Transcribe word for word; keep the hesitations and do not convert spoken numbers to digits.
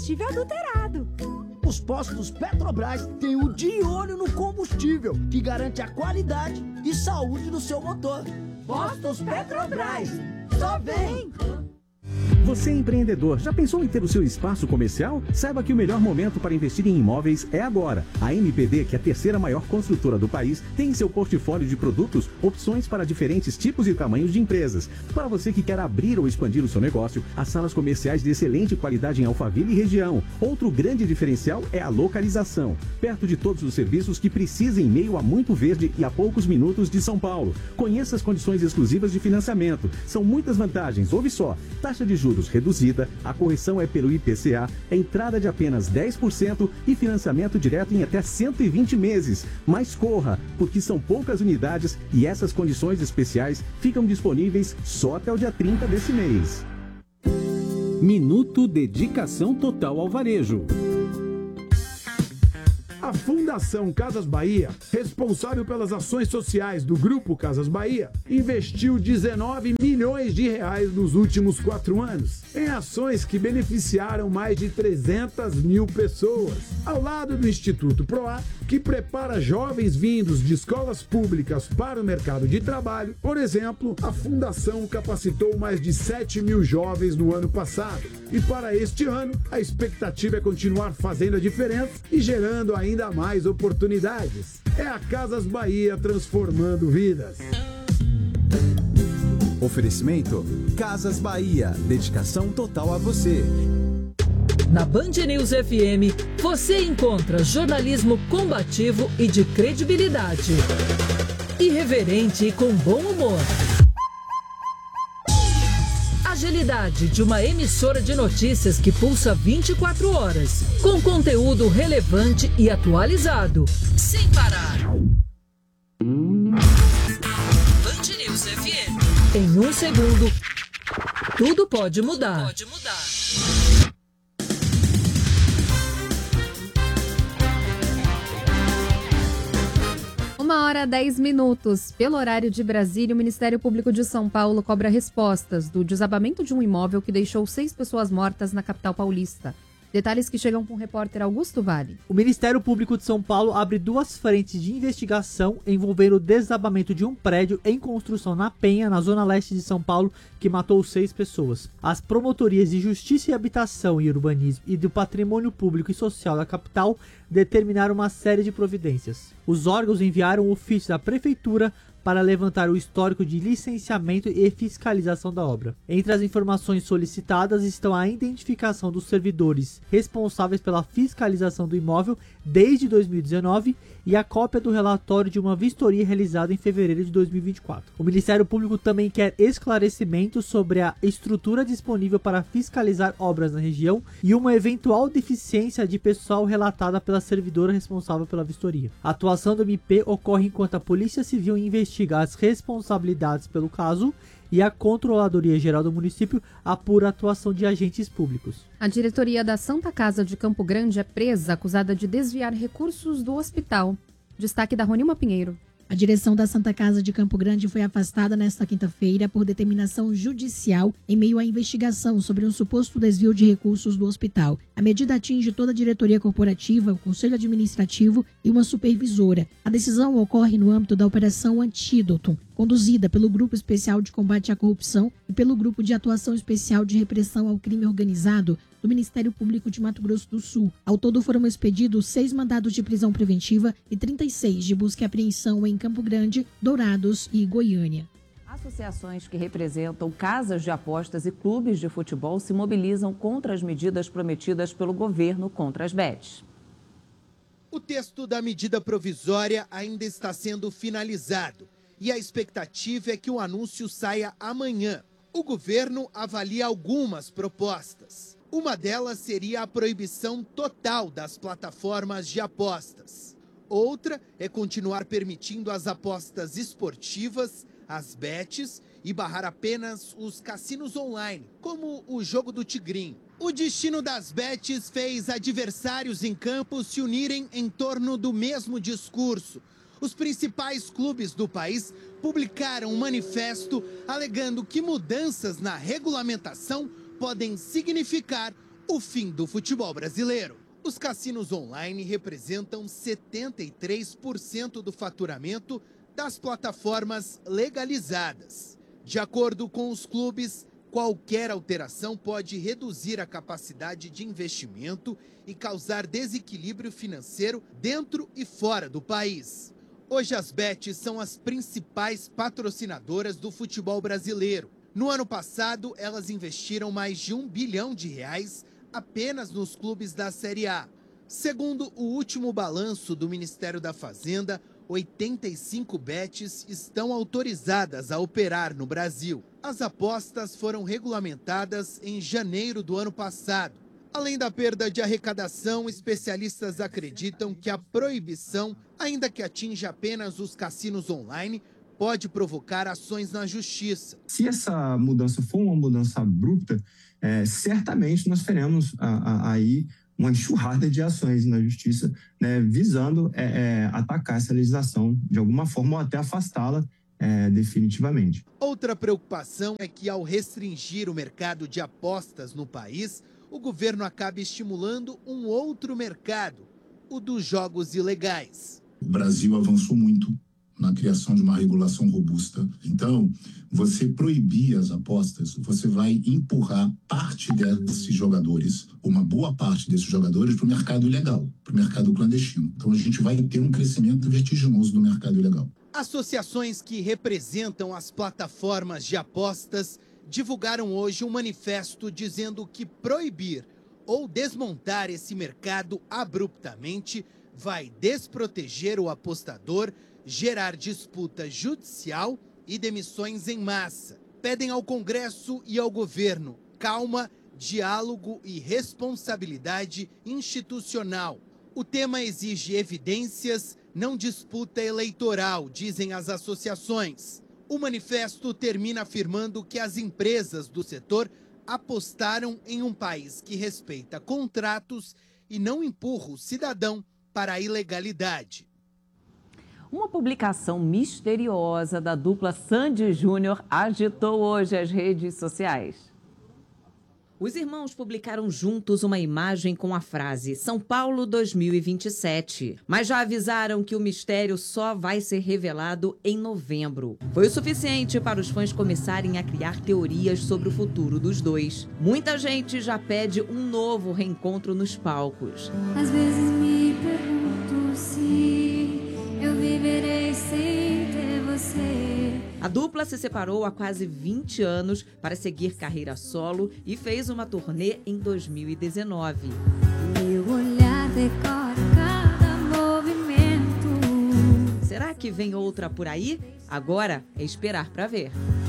combustível adulterado. Os postos Petrobras têm o de olho no combustível, que garante a qualidade e saúde do seu motor. Postos Petrobras, só vem! Você é empreendedor, já pensou em ter o seu espaço comercial? Saiba que o melhor momento para investir em imóveis é agora. A M P D, que é a terceira maior construtora do país, tem em seu portfólio de produtos opções para diferentes tipos e tamanhos de empresas. Para você que quer abrir ou expandir o seu negócio, as salas comerciais de excelente qualidade em Alphaville e região. Outro grande diferencial é a localização. Perto de todos os serviços que precisa em meio a muito verde e a poucos minutos de São Paulo. Conheça as condições exclusivas de financiamento. São muitas vantagens, ouve só. Taxa de juros reduzida, a correção é pelo I P C A, entrada de apenas dez por cento e financiamento direto em até cento e vinte meses. Mas corra, porque são poucas unidades e essas condições especiais ficam disponíveis só até o dia trinta desse mês. Minuto Dedicação Total ao Varejo. A Fundação Casas Bahia, responsável pelas ações sociais do Grupo Casas Bahia, investiu dezenove milhões de reais nos últimos quatro anos em ações que beneficiaram mais de trezentas mil pessoas. Ao lado do Instituto Proar, que prepara jovens vindos de escolas públicas para o mercado de trabalho, por exemplo, a Fundação capacitou mais de sete mil jovens no ano passado. E para este ano, a expectativa é continuar fazendo a diferença e gerando ainda mais oportunidades. É a Casas Bahia transformando vidas. Oferecimento Casas Bahia, dedicação total a você. Na Band News F M, você encontra jornalismo combativo e de credibilidade. Irreverente e com bom humor. Agilidade de uma emissora de notícias que pulsa vinte e quatro horas, com conteúdo relevante e atualizado, sem parar. Band News F M. Em um segundo, tudo pode mudar. Tudo pode mudar. Uma hora dez minutos. Pelo horário de Brasília, o Ministério Público de São Paulo cobra respostas do desabamento de um imóvel que deixou seis pessoas mortas na capital paulista. Detalhes que chegam com o repórter Augusto Vale. O Ministério Público de São Paulo abre duas frentes de investigação envolvendo o desabamento de um prédio em construção na Penha, na zona leste de São Paulo, que matou seis pessoas. As promotorias de Justiça e Habitação e Urbanismo e do Patrimônio Público e Social da capital determinaram uma série de providências. Os órgãos enviaram um ofício da Prefeitura para levantar o histórico de licenciamento e fiscalização da obra. Entre as informações solicitadas estão a identificação dos servidores responsáveis pela fiscalização do imóvel desde dois mil e dezenove e a cópia do relatório de uma vistoria realizada em fevereiro de dois mil e vinte e quatro. O Ministério Público também quer esclarecimentos sobre a estrutura disponível para fiscalizar obras na região e uma eventual deficiência de pessoal relatada pela servidora responsável pela vistoria. A atuação do M P ocorre enquanto a Polícia Civil investiga as responsabilidades pelo caso e a Controladoria Geral do município apura a atuação de agentes públicos. A diretoria da Santa Casa de Campo Grande é presa, acusada de desviar recursos do hospital. Destaque da Ronilma Pinheiro. A direção da Santa Casa de Campo Grande foi afastada nesta quinta-feira por determinação judicial em meio à investigação sobre um suposto desvio de recursos do hospital. A medida atinge toda a diretoria corporativa, o conselho administrativo e uma supervisora. A decisão ocorre no âmbito da Operação Antídoto, conduzida pelo Grupo Especial de Combate à Corrupção e pelo Grupo de Atuação Especial de Repressão ao Crime Organizado do Ministério Público de Mato Grosso do Sul. Ao todo foram expedidos seis mandados de prisão preventiva e trinta e seis de busca e apreensão em Campo Grande, Dourados e Goiânia. Associações que representam casas de apostas e clubes de futebol se mobilizam contra as medidas prometidas pelo governo contra as bets. O texto da medida provisória ainda está sendo finalizado e a expectativa é que o anúncio saia amanhã. O governo avalia algumas propostas. Uma delas seria a proibição total das plataformas de apostas. Outra é continuar permitindo as apostas esportivas, as bets, e barrar apenas os cassinos online, como o jogo do Tigrinho. O destino das bets fez adversários em campo se unirem em torno do mesmo discurso. Os principais clubes do país publicaram um manifesto alegando que mudanças na regulamentação podem significar O fim do futebol brasileiro. Os cassinos online representam setenta e três por cento do faturamento das plataformas legalizadas. De acordo com os clubes, qualquer alteração pode reduzir a capacidade de investimento e causar desequilíbrio financeiro dentro e fora do país. Hoje as bets são as principais patrocinadoras do futebol brasileiro. No ano passado, elas investiram mais de um bilhão de reais apenas nos clubes da Série A. Segundo o último balanço do Ministério da Fazenda, oitenta e cinco bets estão autorizadas a operar no Brasil. As apostas foram regulamentadas em janeiro do ano passado. Além da perda de arrecadação, especialistas acreditam que a proibição, ainda que atinja apenas os cassinos online, pode provocar ações na justiça. Se essa mudança for uma mudança abrupta, é, certamente nós teremos a, a, aí uma enxurrada de ações na justiça, né, visando é, é, atacar essa legislação de alguma forma ou até afastá-la é, definitivamente. Outra preocupação é que, ao restringir o mercado de apostas no país, o governo acaba estimulando um outro mercado, o dos jogos ilegais. O Brasil avançou muito na criação de uma regulação robusta. Então, você proibir as apostas, você vai empurrar parte desses jogadores, uma boa parte desses jogadores, para o mercado ilegal, para o mercado clandestino. Então, a gente vai ter um crescimento vertiginoso do mercado ilegal. Associações que representam as plataformas de apostas divulgaram hoje um manifesto dizendo que proibir ou desmontar esse mercado abruptamente vai desproteger o apostador, gerar disputa judicial e demissões em massa. Pedem ao Congresso e ao governo calma, diálogo e responsabilidade institucional. O tema exige evidências, não disputa eleitoral, dizem as associações. O manifesto termina afirmando que as empresas do setor apostaram em um país que respeita contratos e não empurra o cidadão para a ilegalidade. Uma publicação misteriosa da dupla Sandy Júnior agitou hoje as redes sociais. Os irmãos publicaram juntos uma imagem com a frase São Paulo dois mil e vinte e sete, mas já avisaram que o mistério só vai ser revelado em novembro. Foi o suficiente para os fãs começarem a criar teorias sobre o futuro dos dois. Muita gente já pede um novo reencontro nos palcos. Às vezes me pergunto se eu viverei sem ter você. A dupla se separou há quase vinte anos para seguir carreira solo e fez uma turnê em dois mil e dezenove. Meu olhar decora cada movimento. Será que vem outra por aí? Agora é esperar para ver.